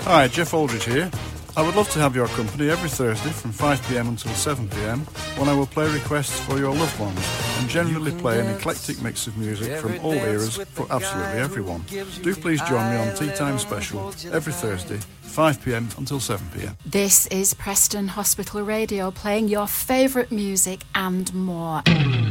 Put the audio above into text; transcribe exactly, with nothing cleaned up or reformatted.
Hi, Jeff Aldridge here. I would love to have your company every Thursday from five p m until seven p m when I will play requests for your loved ones and generally play an eclectic mix of music from all eras for absolutely everyone. Do please join me on Tea Time Special every Thursday, five p m until seven p m. This is Preston Hospital Radio, playing your favourite music and more.